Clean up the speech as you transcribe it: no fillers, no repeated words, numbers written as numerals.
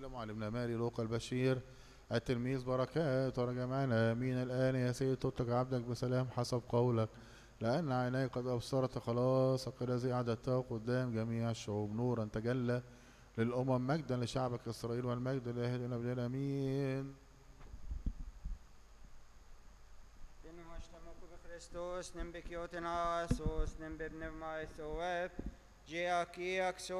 معلمنا ماري لوقا البشير التلميذ بركات ورجع معنا امين الان يا سيد تترك عبدك بسلام حسب قولك، لان عيناي قد ابصرت خلاصك الذي اعددته قدام جميع الشعوب، نورا تجلى للامم، مجدا لشعبك اسرائيل، والمجد لله الى ابد امين. Kristus, nem bekjoten asos, nem bebnevmai soep, Geakiak